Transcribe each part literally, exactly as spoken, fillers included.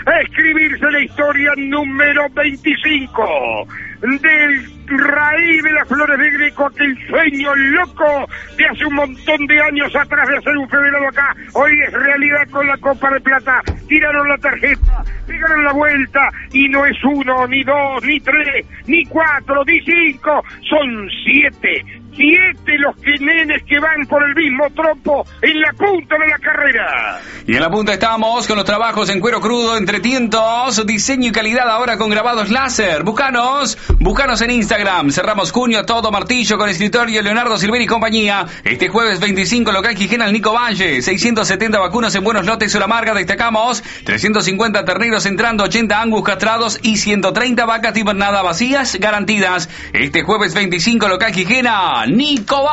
a escribirse la historia número veinticinco del Raíz de las Flores de Greco, aquel sueño loco de hace un montón de años atrás de hacer un federado acá. Hoy es realidad con la Copa de Plata. Tiraron la tarjeta, pegaron la vuelta y no es uno, ni dos, ni tres, ni cuatro, ni cinco, son siete. Siete los que nenes que van por el mismo trompo en la punta de la carrera. Y en la punta estamos con los trabajos en cuero crudo, entre tientos, diseño y calidad ahora con grabados láser. Búscanos, búscanos en Instagram. Cerramos junio, todo martillo con escritorio Leonardo Silveri y compañía. Este jueves veinticinco, local Quijena, el Nico Valle. seiscientos setenta vacunos en buenos lotes, Sola Marga, destacamos. trescientos cincuenta terneros entrando, ochenta angus castrados y ciento treinta vacas tibernadas vacías garantidas. Este jueves veinticinco, local Quijena, Nico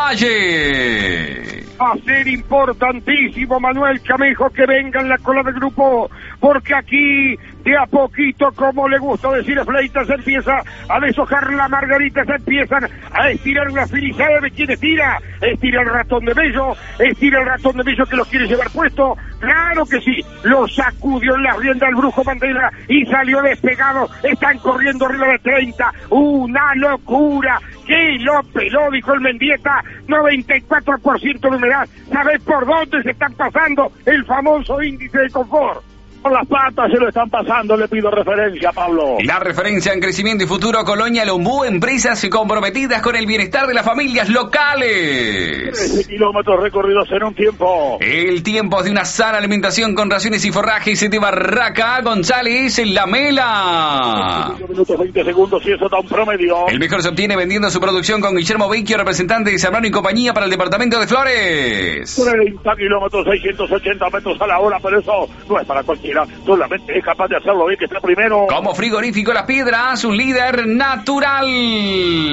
Valle. Va a ser importantísimo, Manuel Camejo, que venga en la cola del grupo, porque aquí de a poquito, como le gusta decir a Fleita, se empieza a deshojar la margarita, se empiezan a estirar una fila. ¿Sabe quién estira? Estira el ratón de Bello, estira el ratón de Bello que los quiere llevar puesto. Claro que sí, lo sacudió en la rienda el Brujo Mandela y salió despegado. Están corriendo arriba de treinta, una locura. Que lo peló, dijo el Mendieta, noventa y cuatro por ciento de humedad. ¿Sabés por dónde se están pasando el famoso índice de confort? Por las patas se lo están pasando, le pido referencia, Pablo. La referencia en crecimiento y futuro, Colonia Lombú, empresas comprometidas con el bienestar de las familias locales. trece kilómetros recorridos en un tiempo. El tiempo de una sana alimentación con raciones y forrajes de Barraca González en La Mela. Minutos veinte segundos y eso da un promedio. El mejor se obtiene vendiendo su producción con Guillermo Vecchio, representante de Zambrano y compañía para el departamento de Flores. treinta kilómetros, seiscientos ochenta metros a la hora, pero eso no es para cualquiera. Solamente es capaz de hacerlo bien, que está primero. Como Frigorífico Las Piedras, un líder natural.